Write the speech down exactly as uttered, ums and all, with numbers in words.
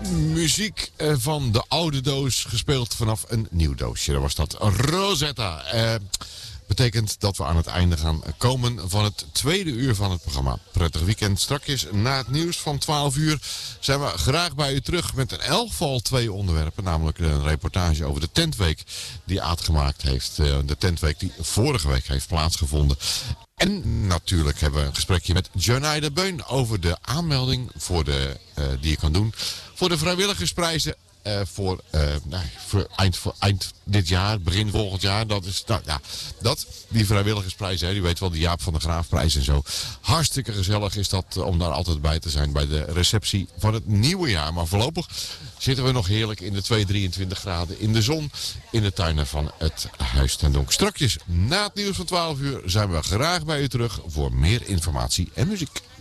Muziek van de oude doos gespeeld vanaf een nieuw doosje. Dat was dat Rosetta. Uh, betekent dat we aan het einde gaan komen van het tweede uur van het programma. Prettig weekend. Strakjes na het nieuws van twaalf uur zijn we graag bij u terug met in elk geval twee onderwerpen. Namelijk een reportage over de tentweek die Aad gemaakt heeft. De tentweek die vorige week heeft plaatsgevonden. En natuurlijk hebben we een gesprekje met Jonaida Beun over de aanmelding voor de, uh, die je kan doen voor de vrijwilligersprijzen. Uh, voor, uh, nou, voor, eind, voor eind dit jaar, begin volgend jaar. Dat is, nou ja, dat, die vrijwilligersprijzen, hè, die weet wel, de Jaap van der Graafprijs en zo. Hartstikke gezellig is dat om daar altijd bij te zijn bij de receptie van het nieuwe jaar. Maar voorlopig zitten we nog heerlijk in de twee, drieëntwintig graden in de zon in de tuinen van het Huis ten Donk. Strakjes na het nieuws van twaalf uur zijn we graag bij u terug voor meer informatie en muziek.